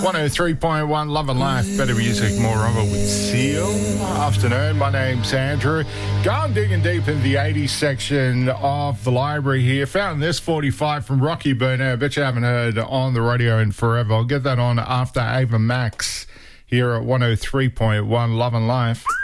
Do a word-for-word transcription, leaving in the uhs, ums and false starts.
one oh three point one Love and Life, better music, more of it with Seal. Afternoon, my name's Andrew. Going digging deep in the eighties section of the library here. Found this forty-five from Rocky Burnett. I bet you haven't heard on the radio in forever. I'll get that on after Ava Max here at one oh three point one Love and Life.